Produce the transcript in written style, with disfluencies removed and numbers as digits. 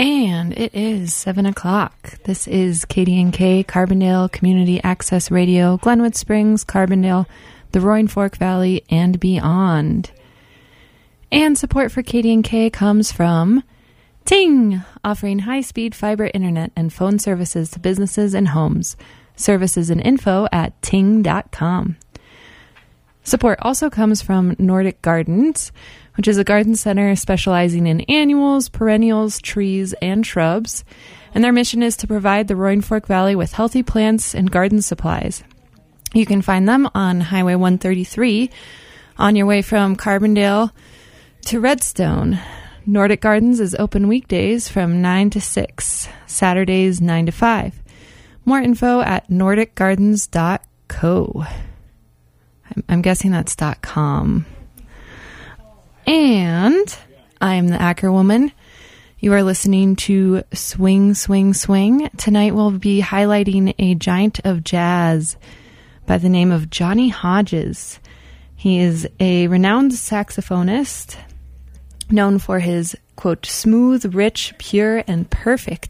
And it is 7 o'clock. This is KDNK, Carbondale Community Access Radio, Glenwood Springs, Carbondale, the Roaring Fork Valley, and beyond. And support for KDNK comes from Ting, offering high-speed fiber internet and phone services to businesses and homes. Services and info at ting.com. Support also comes from Nordic Gardens, which is a garden center specializing in annuals, perennials, trees, and shrubs. And their mission is to provide the Roaring Fork Valley with healthy plants and garden supplies. You can find them on Highway 133 on your way from Carbondale to Redstone. Nordic Gardens is open weekdays from 9 to 6, Saturdays 9 to 5. More info at nordicgardens.co. I'm guessing that's .com. And I'm the Acker Woman. You are listening to Swing, Swing, Swing. Tonight we'll be highlighting a giant of jazz by the name of Johnny Hodges. He is a renowned saxophonist known for his, quote, smooth, rich, pure, and perfect